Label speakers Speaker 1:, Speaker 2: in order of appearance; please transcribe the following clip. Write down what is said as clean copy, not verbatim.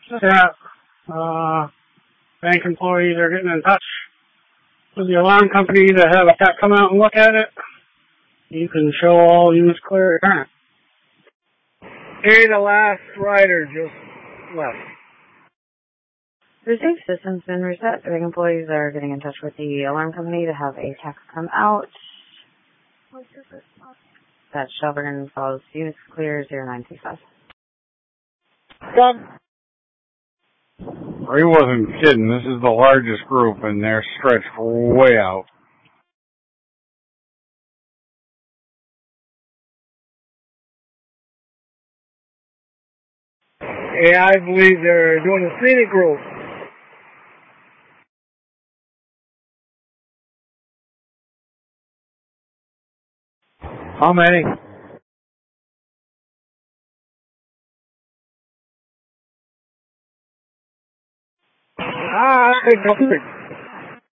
Speaker 1: that bank employees are getting in touch with the alarm company to have a tech come out and look at it. You can show all units clear at current.
Speaker 2: Hey, the last rider just left.
Speaker 3: The safe system's been reset. Bank employees are getting in touch with the alarm company to have a tech come out. That's Shelburne Falls. Units clear 0925.
Speaker 2: Done.
Speaker 4: He wasn't kidding. This is the largest group, and they're stretched way out.
Speaker 2: Yeah, I believe they're doing a scenic route.
Speaker 5: How many?
Speaker 2: I think nothing.